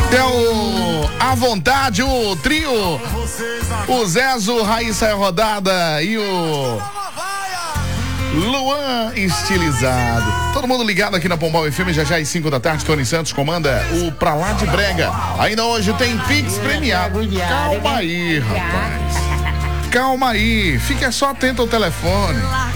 É o À Vontade, o trio, o Zezo, Raíssa Rodada e o Luan Estilizado. Todo mundo ligado aqui na Pombal FM, já às 5 da tarde, Tony Santos comanda o Pra Lá de Brega. Ainda hoje tem Pix premiado. Calma aí, rapaz. Calma aí, fique só atento ao telefone.